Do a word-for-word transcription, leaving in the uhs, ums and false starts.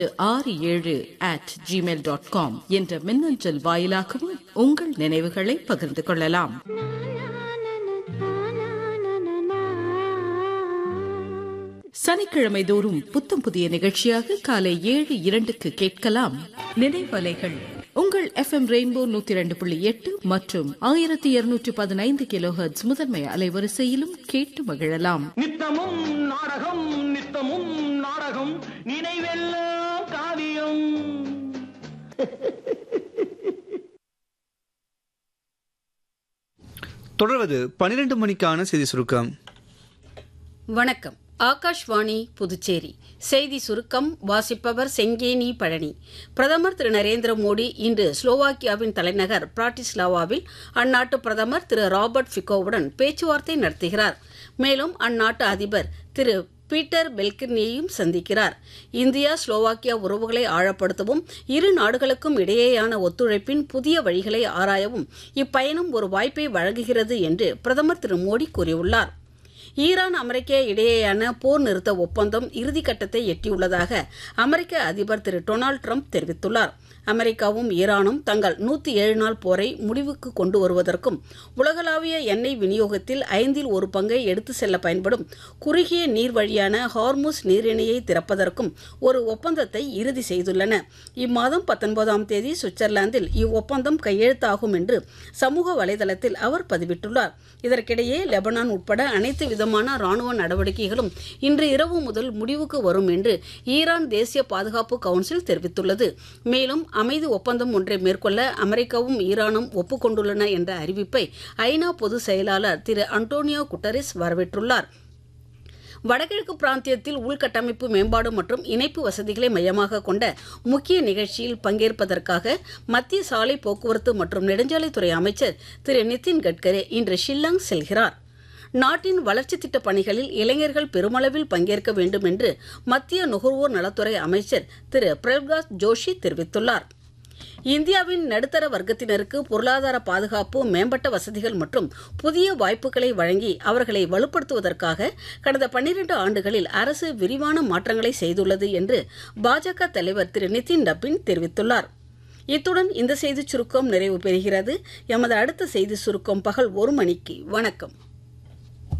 ஆறு ஏழு at Gmail dot com என்ற மின்னஞ்சல் வாயிலாகவும் உங்கள் நினைவுகளை பகிர்ந்து கொள்ளலாம். சனிக்கிழமை தோறும் புத்தம் புதிய நிகழ்ச்சியாக காலை ஏழு இரண்டுக்கு கேட்கலாம் நினைவலைகள். உங்கள் எஃப் எம் ரெயின்போ நூத்தி இரண்டு புள்ளி எட்டு மற்றும் ஆயிரத்தி இருநூற்றி பதினைந்து கிலோ ஹெர்ட்ஸ் முதன்மை அலைவரிசையிலும் கேட்டு மகிழலாம். நித்தமும் நாடகம் நித்தமும் நாடகம் நினைவெல்லாம் காவியம். தொடர்வது பனிரெண்டு மணிக்கான செய்தி சுருக்கம். வணக்கம். ஆகாஷ்வாணி புதுச்சேரி செய்தி சுருக்கம் வாசிப்பவர் செங்கேனி பழனி. பிரதமர் திரு நரேந்திர மோடி இன்று ஸ்லோவாக்கியாவின் தலைநகர் பிராட்டிஸ்லாவாவில் அந்நாட்டு பிரதமர் திரு ராபர்ட் ஃபிகோவுடன் பேச்சுவார்த்தை நடத்துகிறார். மேலும் அந்நாட்டு அதிபர் திரு பீட்டர் பெல்கிர்னியையும் சந்திக்கிறார். இந்தியா ஸ்லோவாக்கியா உறவுகளை ஆழப்படுத்தவும் இரு நாடுகளுக்கும் இடையேயான ஒத்துழைப்பின் புதிய வழிகளை ஆராயவும் இப்பயணம் ஒரு வாய்ப்பை வழங்குகிறது என்று பிரதமர் திரு மோடி கூறியுள்ளார். ஈரான் அமெரிக்க இடையேயான போர் நிறுத்த ஒப்பந்தம் இறுதிக்கட்டத்தை எட்டியுள்ளதாக அமெரிக்க அதிபர் திரு டொனால்டு டிரம்ப் தெரிவித்துள்ளார். அமெரிக்காவும் ஈரானும் தங்கள் நூற்றி ஏழு நாள் போரை முடிவுக்கு கொண்டு வருவதற்கும் உலகளாவிய எண்ணெய் விநியோகத்தில் ஐந்தில் ஒரு பங்கை எடுத்து செல்ல பயன்படும் குறுகிய நீர் வழியான ஹார்முஸ் நீரிணையை திறப்பதற்கும் ஒரு ஒப்பந்தத்தை இறுதி செய்துள்ளன. இம்மாதம் பத்தொன்பதாம் தேதி சுவிட்சர்லாந்தில் இவ்வொப்பந்தம் கையெழுத்தாகும் என்று சமூக வலைதளத்தில் அவர் பதிவிட்டுள்ளார். இதற்கிடையே லெபனான் உட்பட அனைத்து விதமான ராணுவ நடவடிக்கைகளும் இன்று இரவு முதல் முடிவுக்கு வரும் என்று ஈரான் தேசிய பாதுகாப்பு கவுன்சில் தெரிவித்துள்ளது. மேலும் அமைதி ஒப்பந்தம் ஒன்றை மேற்கொள்ள அமெரிக்காவும் ஈரானும் ஒப்புக்கொண்டுள்ளன என்ற அறிவிப்பை ஐநா பொதுச் செயலாளர் திரு அன்டோனியோ குட்டரெஸ் வரவேற்றுள்ளார். வடகிழக்கு பிராந்தியத்தில் உள்கட்டமைப்பு மேம்பாடு மற்றும் இணைப்பு வசதிகளை மையமாக கொண்ட முக்கிய நிகழ்ச்சியில் பங்கேற்பதற்காக மத்திய சாலை போக்குவரத்து மற்றும் நெடுஞ்சாலைத்துறை அமைச்சர் திரு நிதின் கட்கரி இன்று ஷில்லாங் செல்கிறார். நாட்டின் வளர்ச்சி திட்ட பணிகளில் இளைஞர்கள் பெருமளவில் பங்கேற்க வேண்டும் என்று மத்திய நுகர்வோர் நலத்துறை அமைச்சர் திரு பிரல்காஷ் ஜோஷி தெரிவித்துள்ளார். இந்தியாவின் நடுத்தர வர்க்கத்தினருக்கு பொருளாதார பாதுகாப்பு, மேம்பட்ட வசதிகள் மற்றும் புதிய வாய்ப்புகளை வழங்கி அவர்களை வலுப்படுத்துவதற்காக கடந்த பன்னிரண்டு ஆண்டுகளில் அரசு விரிவான மாற்றங்களை செய்துள்ளது என்று பாஜக தலைவர் திரு நிதின் நபின் தெரிவித்துள்ளார். இத்துடன் இந்த செய்திச் சுருக்கம் நிறைவு பெறுகிறது. எமது அடுத்த செய்தி சுருக்கம் பகல் ஒரு மணிக்கு. வணக்கம்.